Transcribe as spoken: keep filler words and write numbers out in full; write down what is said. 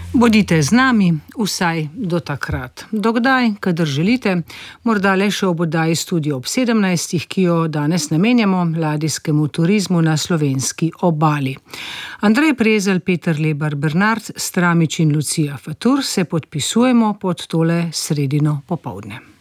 Bodite z nami vsaj do takrat. Dokdaj, kadar želite, morda le še ob oddaji Studio ob sedemnajstih, ki jo danes namenjamo ladijskemu turizmu na slovenski obali. Andrej Prezelj, Peter Lebar, Bernard Stramič in Lucija Fatur se podpisujemo pod tole sredino popoldne.